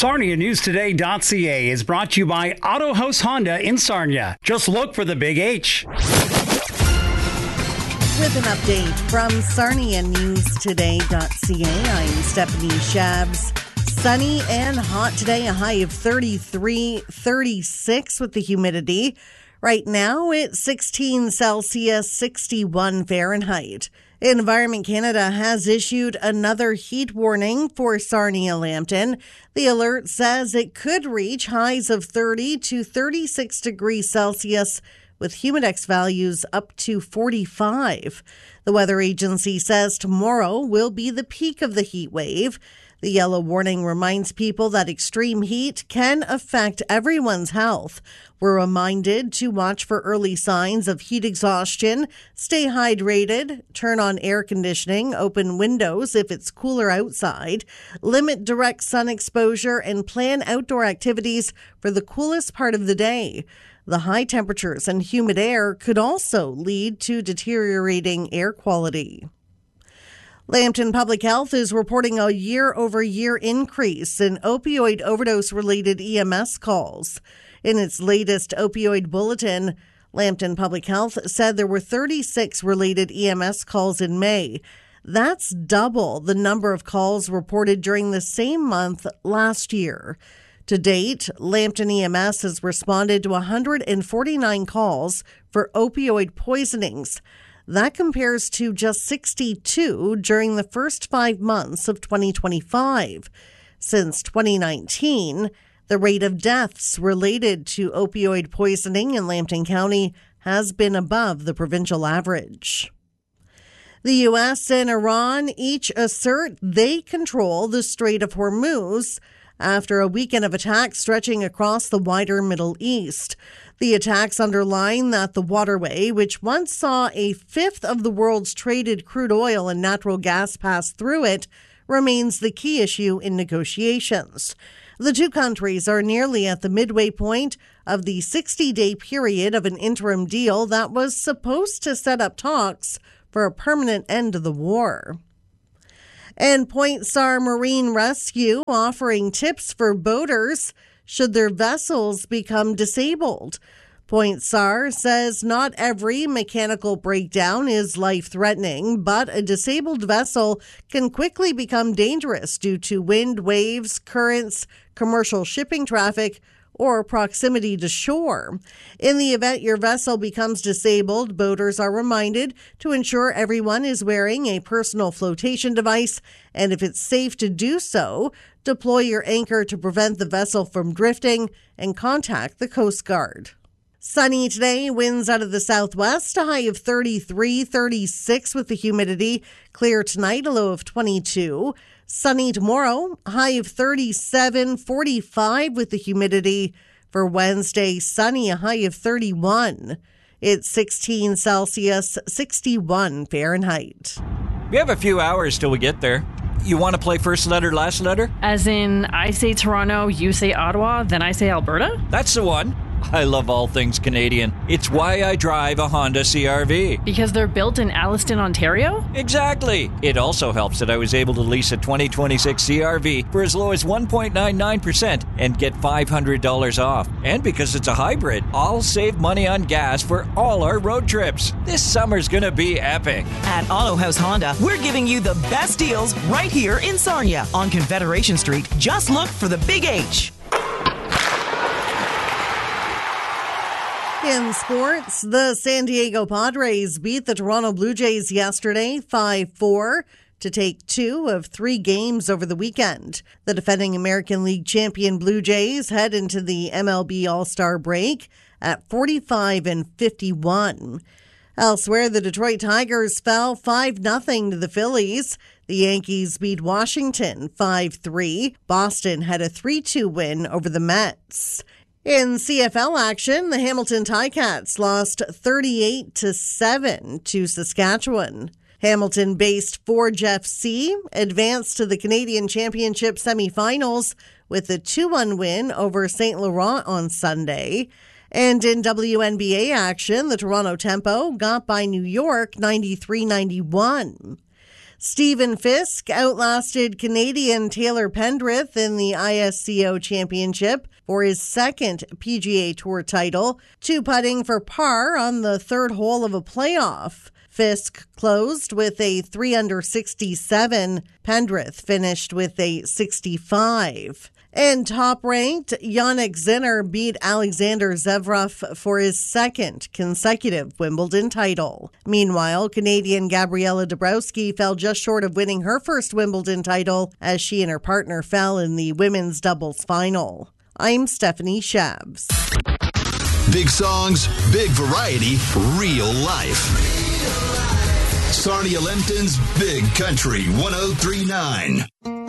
SarniaNewsToday.ca is brought to you by Auto House Honda in Sarnia. Just look for the big H. With an update from SarniaNewsToday.ca, I'm Stephanie Shabs. Sunny and hot today, a high of 33, 36 with the humidity. Right now, it's 16 Celsius, 61 Fahrenheit. Environment Canada has issued another heat warning for Sarnia-Lambton. The alert says it could reach highs of 30 to 36 degrees Celsius with humidex values up to 45. The weather agency says tomorrow will be the peak of the heat wave. The yellow warning reminds people that extreme heat can affect everyone's health. We're reminded to watch for early signs of heat exhaustion, stay hydrated, turn on air conditioning, open windows if it's cooler outside, limit direct sun exposure, and plan outdoor activities for the coolest part of the day. The high temperatures and humid air could also lead to deteriorating air quality. Lambton Public Health is reporting a year-over-year increase in opioid overdose-related EMS calls. In its latest opioid bulletin, Lambton Public Health said there were 36 related EMS calls in May. That's double the number of calls reported during the same month last year. To date, Lambton EMS has responded to 149 calls for opioid poisonings. That compares to just 62 during the first 5 months of 2025. Since 2019, the rate of deaths related to opioid poisoning in Lambton County has been above the provincial average. The U.S. and Iran each assert they control the Strait of Hormuz after a weekend of attacks stretching across the wider Middle East. The attacks underline that the waterway, which once saw a fifth of the world's traded crude oil and natural gas pass through it, remains the key issue in negotiations. The two countries are nearly at the midway point of the 60-day period of an interim deal that was supposed to set up talks for a permanent end to the war. And Point SAR Marine Rescue offering tips for boaters should their vessels become disabled. Point SAR says not every mechanical breakdown is life-threatening, but a disabled vessel can quickly become dangerous due to wind, waves, currents, commercial shipping traffic, or proximity to shore. In the event your vessel becomes disabled, boaters are reminded to ensure everyone is wearing a personal flotation device, and if it's safe to do so, deploy your anchor to prevent the vessel from drifting and contact the Coast Guard. Sunny today, winds out of the southwest, a high of 33, 36 with the humidity. Clear tonight, a low of 22. Sunny tomorrow, high of 37, 45 with the humidity. For Wednesday, sunny, a high of 31. It's 16 Celsius, 61 Fahrenheit. We have a few hours till we get there. You want to play first letter, last letter? As in, I say Toronto, you say Ottawa, then I say Alberta? That's the one. I love all things Canadian. It's why I drive a Honda CRV. Because they're built in Alliston, Ontario? Exactly. It also helps that I was able to lease a 2026 CRV for as low as 1.99% and get $500 off. And because it's a hybrid, I'll save money on gas for all our road trips. This summer's gonna be epic. At Auto House Honda, we're giving you the best deals right here in Sarnia on Confederation Street. Just look for the Big H. In sports, the San Diego Padres beat the Toronto Blue Jays yesterday 5-4 to take 2 of 3 games over the weekend. The defending American League champion Blue Jays head into the MLB All-Star break at 45-51. Elsewhere, the Detroit Tigers fell 5-0 to the Phillies. The Yankees beat Washington 5-3. Boston had a 3-2 win over the Mets. In CFL action, the Hamilton Ticats lost 38-7 to Saskatchewan. Hamilton-based Forge FC advanced to the Canadian Championship semifinals with a 2-1 win over St. Laurent on Sunday. And in WNBA action, the Toronto Tempo got by New York 93-91. Stephen Fisk outlasted Canadian Taylor Pendrith in the ISCO Championship for his second PGA Tour title, 2-putting for par on the third hole of a playoff. Fisk closed with a 3-under 67. Pendrith finished with a 65. And top-ranked, Jannik Sinner beat Alexander Zverev for his second consecutive Wimbledon title. Meanwhile, Canadian Gabriela Dabrowski fell just short of winning her first Wimbledon title as she and her partner fell in the women's doubles final. I'm Stephanie Shabs. Big songs, big variety, real life. Sarnia Lempton's Big Country 103.9.